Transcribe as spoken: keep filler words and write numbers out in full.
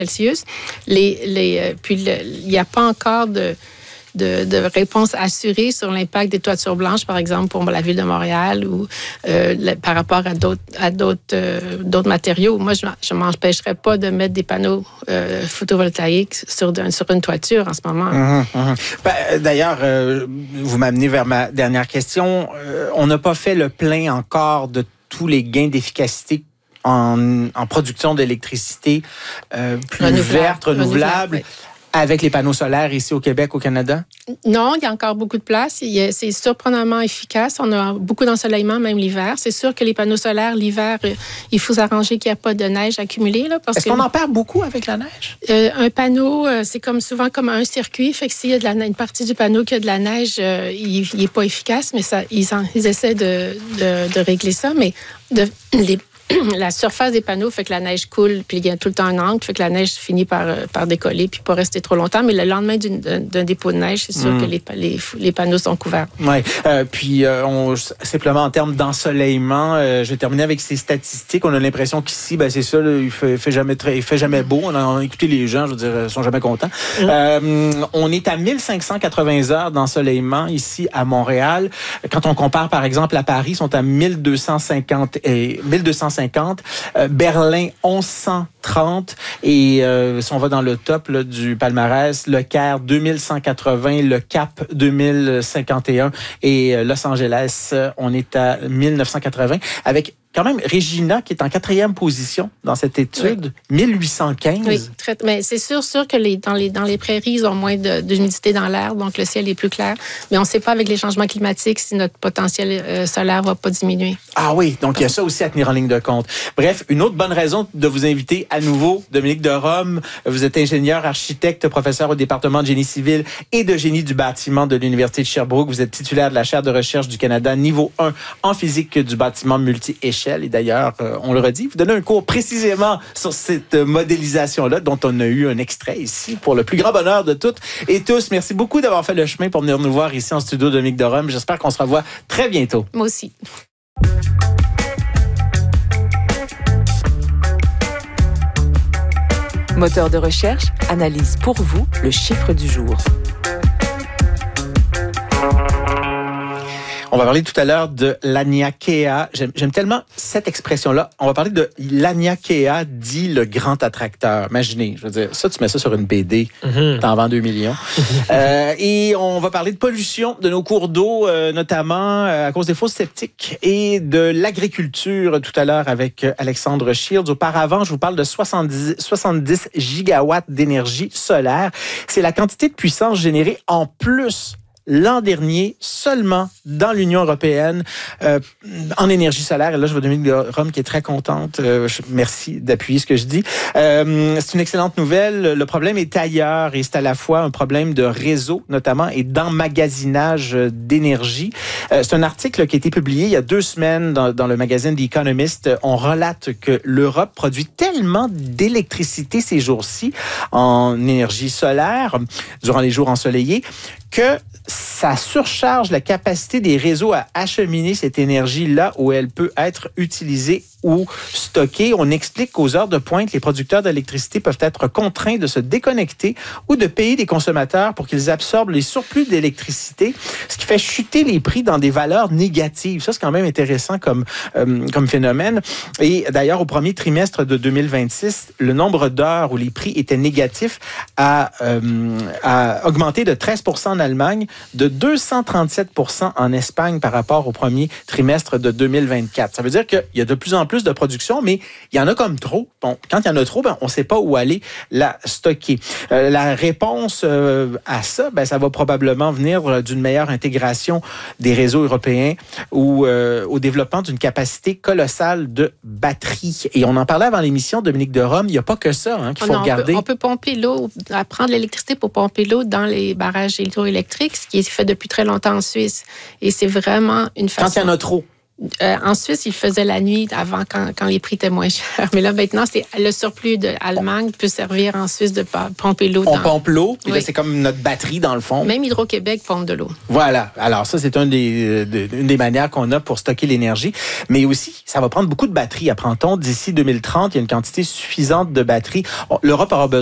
Celsius. Les, les, puis il n'y a pas encore de... De, de réponse assurée sur l'impact des toitures blanches, par exemple, pour la Ville de Montréal ou euh, le, par rapport à d'autres, à d'autres, euh, d'autres matériaux. Moi, je ne m'empêcherais pas de mettre des panneaux euh, photovoltaïques sur, de, sur une toiture en ce moment. Mmh, mmh. Ben, d'ailleurs, euh, vous m'amenez vers ma dernière question. Euh, on n'a pas fait le plein encore de tous les gains d'efficacité en, en production d'électricité euh, plus renouvelable, verte, renouvelable. renouvelable oui. Avec les panneaux solaires ici au Québec, au Canada? Non, il y a encore beaucoup de place. Il y a, c'est surprenamment efficace. On a beaucoup d'ensoleillement, même l'hiver. C'est sûr que les panneaux solaires, l'hiver, il faut s'arranger qu'il n'y a pas de neige accumulée. Là, parce Est-ce que, qu'on en perd beaucoup avec la neige? Euh, un panneau, euh, c'est comme souvent comme un circuit. Fait que s'il y a de la, une partie du panneau qui a de la neige, euh, il n'est pas efficace, mais ça, ils, en, ils essaient de, de, de régler ça. Mais de, les la surface des panneaux fait que la neige coule, puis il y a tout le temps un angle, fait que la neige finit par, par décoller, puis pas rester trop longtemps. Mais le lendemain d'une, d'un dépôt de neige, c'est sûr mmh. que les, les, les panneaux sont couverts. Oui. Euh, puis, euh, on, simplement en termes d'ensoleillement, euh, je vais terminer avec ces statistiques. On a l'impression qu'ici, ben, c'est ça, là, il fait, fait jamais très, il fait jamais beau. On a, on a écouté les gens, je veux dire, ils sont jamais contents. Mmh. Euh, on est à mille cinq cent quatre-vingts heures d'ensoleillement ici à Montréal. Quand on compare, par exemple, à Paris, ils sont à mille deux cent cinquante et mille deux cent cinquante. Euh, Berlin, onze cent trente. Et euh, si on va dans le top là, du palmarès, le Caire, deux mille cent quatre-vingts, le Cap, deux mille cinquante et un. Et euh, Los Angeles, on est à mille neuf cent quatre-vingts. Avec quand même Regina, qui est en quatrième position dans cette étude, oui. mille huit cent quinze. Oui, très, mais c'est sûr, sûr que les, dans, les, dans les prairies, ils ont moins de, d'humidité dans l'air, donc le ciel est plus clair. Mais on ne sait pas avec les changements climatiques si notre potentiel euh, solaire ne va pas diminuer. Ah oui, donc il y a ça aussi à tenir en ligne de compte. Bref, une autre bonne raison de vous inviter à nouveau, Dominique de Rome. Vous êtes ingénieur, architecte, professeur au département de génie civil et de génie du bâtiment de l'Université de Sherbrooke. Vous êtes titulaire de la chaire de recherche du Canada niveau un en physique du bâtiment multi-échelle. Et d'ailleurs, euh, on le redit, vous donnez un cours précisément sur cette modélisation-là, dont on a eu un extrait ici pour le plus grand bonheur de toutes et tous. Merci beaucoup d'avoir fait le chemin pour venir nous voir ici en studio de Dominique de Rome. J'espère qu'on se revoit très bientôt. Moi aussi. Moteur de recherche analyse pour vous le chiffre du jour. On va parler tout à l'heure de l'Aniakea. J'aime, j'aime tellement cette expression-là. On va parler de l'Aniakea, dit le grand attracteur. Imaginez, je veux dire, ça, tu mets ça sur une B D, mm-hmm. t'en vends deux millions. euh, et on va parler de pollution de nos cours d'eau, euh, notamment euh, à cause des fosses septiques, et de l'agriculture tout à l'heure avec Alexandre Shields. Auparavant, je vous parle de soixante-dix, soixante-dix gigawatts d'énergie solaire. C'est la quantité de puissance générée en plus l'an dernier, seulement dans l'Union européenne, euh, en énergie solaire. Et là, je vois Dominique de Rome qui est très contente. Euh, je, merci d'appuyer ce que je dis. Euh, c'est une excellente nouvelle. Le problème est ailleurs et c'est à la fois un problème de réseau, notamment, et d'emmagasinage d'énergie. Euh, c'est un article qui a été publié il y a deux semaines dans, dans le magazine The Economist. On relate que l'Europe produit tellement d'électricité ces jours-ci en énergie solaire, durant les jours ensoleillés, que ça surcharge la capacité des réseaux à acheminer cette énergie là où elle peut être utilisée ou stockée. On explique qu'aux heures de pointe, les producteurs d'électricité peuvent être contraints de se déconnecter ou de payer des consommateurs pour qu'ils absorbent les surplus d'électricité, ce qui fait chuter les prix dans des valeurs négatives. Ça, c'est quand même intéressant comme, euh, comme phénomène. Et d'ailleurs, au premier trimestre de deux mille vingt-six, le nombre d'heures où les prix étaient négatifs a, euh, a augmenté de treize pour cent en Allemagne, de deux cent trente-sept pour cent en Espagne par rapport au premier trimestre de deux mille vingt-quatre. Ça veut dire qu'il y a de plus en plus de production, mais il y en a comme trop. Bon, quand il y en a trop, ben, on ne sait pas où aller la stocker. Euh, la réponse euh, à ça, ben, ça va probablement venir d'une meilleure intégration des réseaux européens ou euh, au développement d'une capacité colossale de batterie. Et on en parlait avant l'émission, Dominique de Rome, il n'y a pas que ça hein, qu'il faut non, regarder. On peut, on peut pomper l'eau, prendre l'électricité pour pomper l'eau dans les barrages hydroélectriques, ce qui est fait depuis très longtemps en Suisse. Et c'est vraiment une façon... Quand il y en a trop. Euh, en Suisse, ils faisaient la nuit avant, quand, quand les prix étaient moins chers. Mais là, maintenant, c'est le surplus d'Allemagne peut servir en Suisse de pomper l'eau. On dans... pompe l'eau, puis oui. là, c'est comme notre batterie, dans le fond. Même Hydro-Québec pompe de l'eau. Voilà. Alors, ça, c'est un des, de, une des manières qu'on a pour stocker l'énergie. Mais aussi, ça va prendre beaucoup de batteries. Apprend-on, d'ici deux mille trente, il y a une quantité suffisante de batteries. L'Europe aura besoin